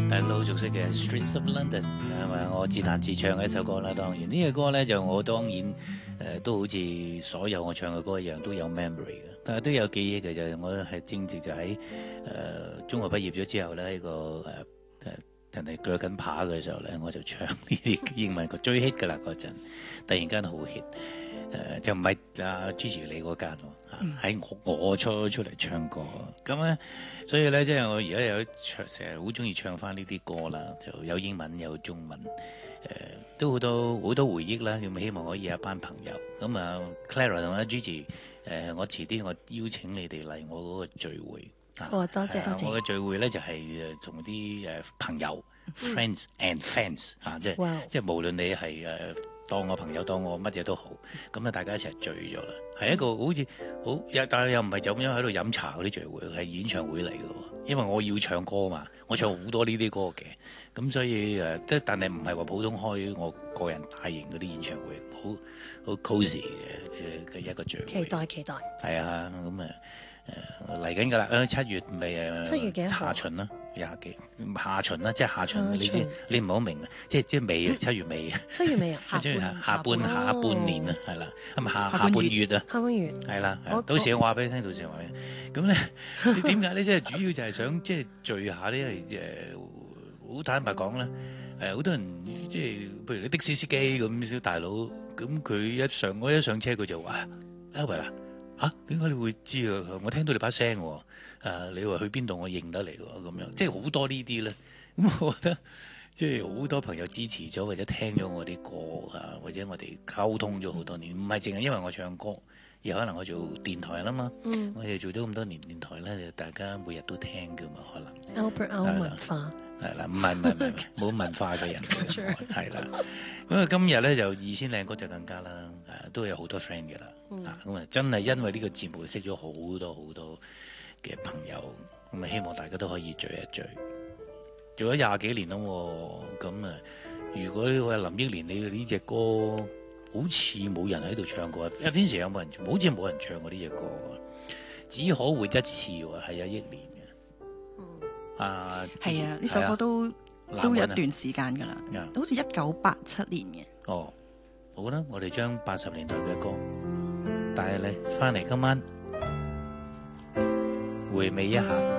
大家都好熟悉嘅《Streets of London》係咪？我自彈自唱嘅一首歌啦。當然呢個歌咧就我當然都好似所有我唱嘅歌一樣都有 memory 嘅，但係都有記憶嘅。就係我係正值就喺中學畢業咗之後咧，喺個人哋鋸緊扒嘅時候咧，我就唱呢啲英文歌最 hit 㗎啦嗰陣，突然間好 hit。就唔係Gigi 你嗰間喎，喺我出嚟唱歌咁咧，所以咧即係我而家有唱，成日好中意唱翻呢啲歌啦，就有英文有中文，都好多回憶啦。咁希望可以有一班朋友咁啊 ，Clara 同埋 Gigi，我遲啲我邀請你哋嚟我嗰個聚會。 多謝多謝。 我嘅聚會咧就係同啲朋友、friends and fans 即係無論你係當我朋友當我乜嘢都好，咁啊大家一齊聚咗啦，係一個好似好，但係又唔係就咁樣喺度飲茶嗰啲聚會，係演唱會嚟嘅喎。因為我要唱歌嘛，我唱好多呢啲歌嘅，咁所以但係唔係話普通開我個人大型嗰啲演唱會，好 cosy 嘅一個聚會。 期待。 係啊，咁嚟緊㗎啦，7月咪 7月幾號？ 下旬啦，20幾下旬啦，即係下旬，你知你唔係好明啊，即係尾7月尾啊，7 月尾啊， 下半年啊，係啦，咁下半月啊， 下半月係啦，到時我話俾你聽，到時我話俾你聽，咁咧你點解咧？即係主要就係想即係聚下呢，因為好坦白講咧，好多人即係譬如你的士司機咁小大佬，咁佢我一上車佢就話，Albert 啊。點解你會知啊？我聽到你把聲喎，你話去邊度我認得嚟喎，咁樣即係好多呢啲咧。咁我覺得即係好多朋友支持咗或者聽咗我啲歌啊，或者我哋溝通咗好多年，唔係淨係因為我唱歌，而可能我做電台啦嘛。我哋做咗咁多年電台咧，大家每日都聽㗎嘛，可能。 Albert 文化。 係啦，唔係冇文化嘅人嚟嘅，係啦。咁啊，今日咧就2000靚歌就更加啦，都有好多 friend 嘅啦。咁啊，真係因為呢個節目識咗好多嘅朋友，咁啊，希望大家都可以聚一聚。做咗20幾年咯，咁啊，如果你話林憶蓮你呢隻歌好似冇人喺度唱過，Vince 有冇人？好似冇人唱過呢隻歌，只可活一次喎，係阿憶蓮。 係啊，呢首歌都有一段時間㗎啦，好似1987年嘅。 哦，好啦，我哋將80年代嘅歌帶嚟，翻嚟今晚回味一下。